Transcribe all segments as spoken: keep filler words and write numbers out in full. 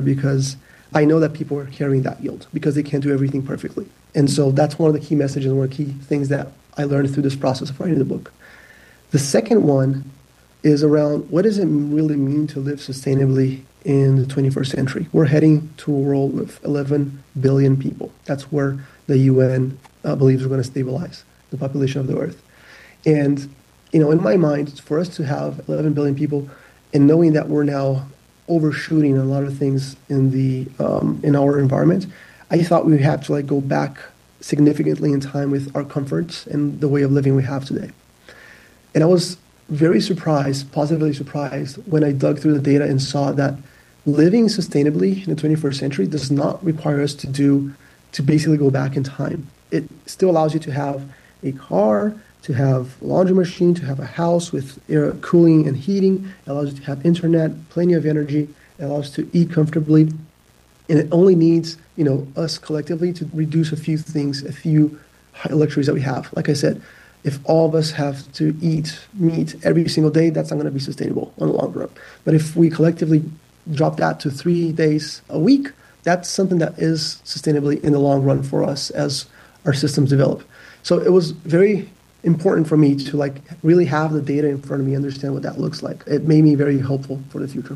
because I know that people are carrying that yield because they can't do everything perfectly. And so that's one of the key messages and one of the key things that I learned through this process of writing the book. The second one is around what does it really mean to live sustainably in the twenty-first century? We're heading to a world with eleven billion people. That's where the U N uh, believes we're going to stabilize the population of the Earth. And, you know, in my mind, for us to have eleven billion people and knowing that we're now overshooting a lot of things in the um, in our environment, I thought we had to like go back significantly in time with our comforts and the way of living we have today. And I was very surprised, positively surprised, when I dug through the data and saw that living sustainably in the twenty-first century does not require us to do, to basically go back in time. It still allows you to have a car, to have a laundry machine, to have a house with air cooling and heating. It allows you to have internet, plenty of energy. It allows you to eat comfortably. And it only needs, you know, us collectively to reduce a few things, a few luxuries that we have. Like I said, if all of us have to eat meat every single day, that's not going to be sustainable on the long run. But if we collectively drop that to three days a week, that's something that is sustainably in the long run for us as our systems develop. So it was very important for me to like really have the data in front of me, understand what that looks like. It made me very helpful for the future.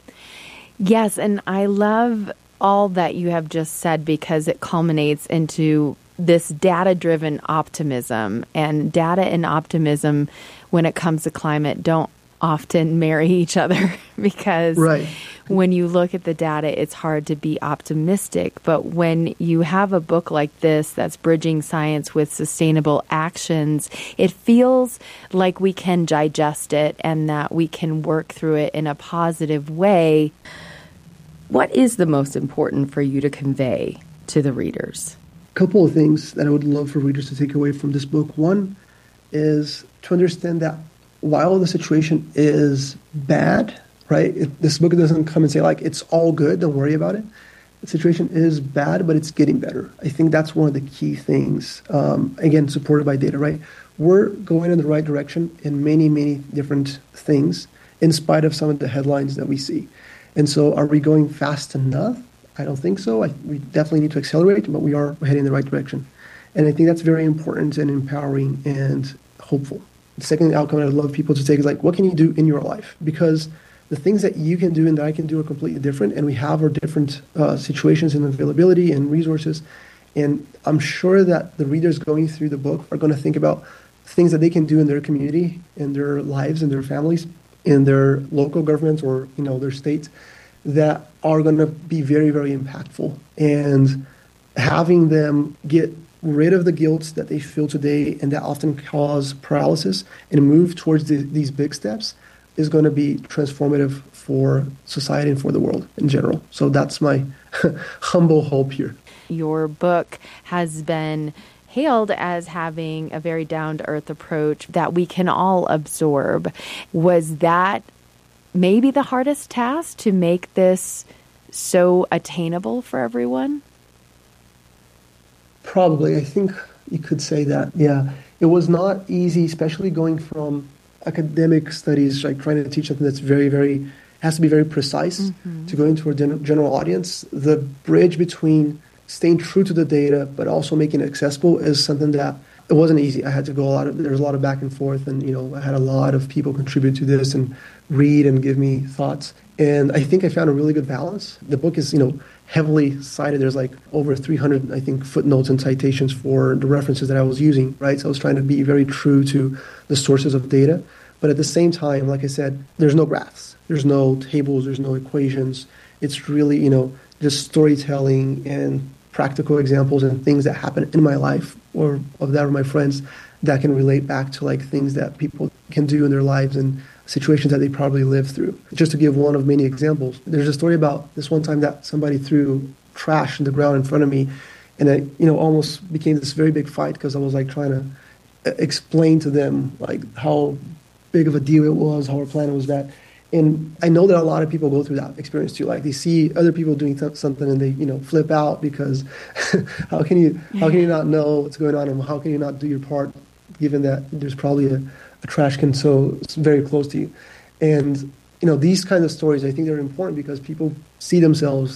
Yes, and I love all that you have just said because it culminates into this data-driven optimism. And data and optimism, when it comes to climate, don't often marry each other because right. when you look at the data, it's hard to be optimistic. But when you have a book like this that's bridging science with sustainable actions, it feels like we can digest it and that we can work through it in a positive way. What is the most important for you to convey to the readers? A couple of things that I would love for readers to take away from this book. One is to understand that while the situation is bad, right? It, this book doesn't come and say, like, it's all good, don't worry about it. The situation is bad, but it's getting better. I think that's one of the key things, um, again, supported by data, right? We're going in the right direction in many, many different things, in spite of some of the headlines that we see. And so are we going fast enough? I don't think so. I, we definitely need to accelerate, but we are heading in the right direction. And I think that's very important and empowering and hopeful. The second outcome I'd love people to take is like, what can you do in your life? Because the things that you can do and that I can do are completely different, and we have our different uh, situations and availability and resources. And I'm sure that the readers going through the book are going to think about things that they can do in their community, in their lives, in their families, in their local governments or, you know, their states that are going to be very, very impactful. And having them get rid of the guilt that they feel today and that often cause paralysis and move towards the, these big steps is going to be transformative for society and for the world in general. So that's my humble hope here. Your book has been hailed as having a very down-to-earth approach that we can all absorb. Was that maybe the hardest task, to make this so attainable for everyone? Probably. I think you could say that, yeah. It was not easy, especially going from academic studies, like trying to teach something that's very, very, has to be very precise, mm-hmm. to go into a general audience. The bridge between staying true to the data, but also making it accessible is something that it wasn't easy. I had to go a lot of, there's a lot of back and forth, and, you know, I had a lot of people contribute to this and read and give me thoughts. And I think I found a really good balance. The book is, you know, heavily cited. There's like over three hundred, I think, footnotes and citations for the references that I was using, right? So I was trying to be very true to the sources of data. But at the same time, like I said, there's no graphs. There's no tables. There's no equations. It's really, you know, just storytelling and practical examples and things that happen in my life or of that of my friends that can relate back to like things that people can do in their lives and situations that they probably live through. Just to give one of many examples, there's a story about this one time that somebody threw trash in the ground in front of me, and it, you know, almost became this very big fight because I was like trying to explain to them like how big of a deal it was, how our planet was bad. And I know that a lot of people go through that experience too. Like they see other people doing th- something and they, you know, flip out because how can you how can you not know what's going on, and how can you not do your part, given that there's probably a, a trash can so it's very close to you. And you know, these kinds of stories, I think they're important because people see themselves